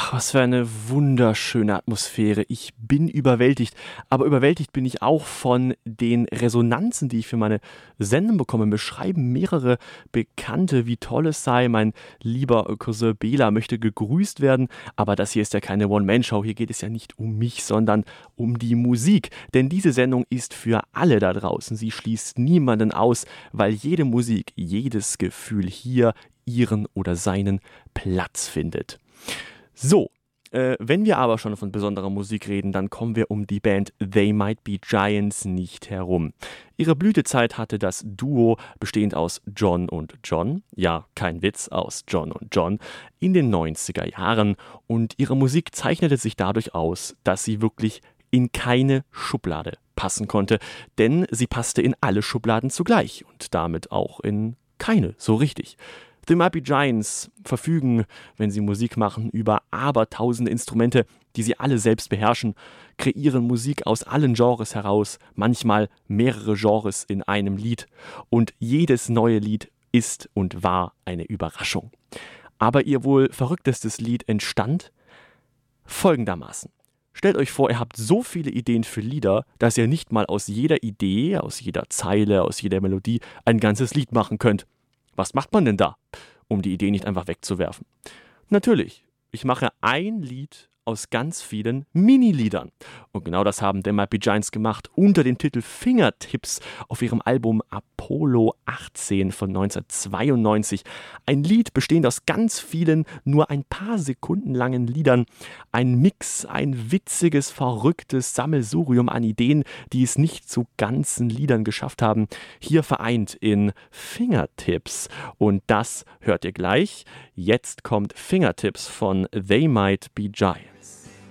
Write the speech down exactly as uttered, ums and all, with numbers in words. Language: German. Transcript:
Ach, was für eine wunderschöne Atmosphäre. Ich bin überwältigt. Aber überwältigt bin ich auch von den Resonanzen, die ich für meine Sendung bekomme. Mir schreiben mehrere Bekannte, wie toll es sei. Mein lieber Cousin Bela möchte gegrüßt werden. Aber das hier ist ja keine One-Man-Show. Hier geht es ja nicht um mich, sondern um die Musik. Denn diese Sendung ist für alle da draußen. Sie schließt niemanden aus, weil jede Musik, jedes Gefühl hier ihren oder seinen Platz findet. So, äh, wenn wir aber schon von besonderer Musik reden, dann kommen wir um die Band They Might Be Giants nicht herum. Ihre Blütezeit hatte das Duo, bestehend aus John und John, ja, kein Witz, aus John und John, in den neunziger Jahren. Und ihre Musik zeichnete sich dadurch aus, dass sie wirklich in keine Schublade passen konnte, denn sie passte in alle Schubladen zugleich und damit auch in keine so richtig. The Might Be Giants verfügen, wenn sie Musik machen, über abertausende Instrumente, die sie alle selbst beherrschen, kreieren Musik aus allen Genres heraus, manchmal mehrere Genres in einem Lied. Und jedes neue Lied ist und war eine Überraschung. Aber ihr wohl verrücktestes Lied entstand folgendermaßen. Stellt euch vor, ihr habt so viele Ideen für Lieder, dass ihr nicht mal aus jeder Idee, aus jeder Zeile, aus jeder Melodie ein ganzes Lied machen könnt. Was macht man denn da, um die Idee nicht einfach wegzuwerfen? Natürlich, ich mache ein Lied aus ganz vielen Miniliedern. Und genau das haben The Might Be Giants gemacht unter dem Titel Fingertips auf ihrem Album Apollo achtzehn von neunzehnhundertzweiundneunzig. Ein Lied bestehend aus ganz vielen, nur ein paar Sekunden langen Liedern. Ein Mix, ein witziges, verrücktes Sammelsurium an Ideen, die es nicht zu ganzen Liedern geschafft haben. Hier vereint in Fingertips. Und das hört ihr gleich. Jetzt kommt Fingertips von They Might Be Giants.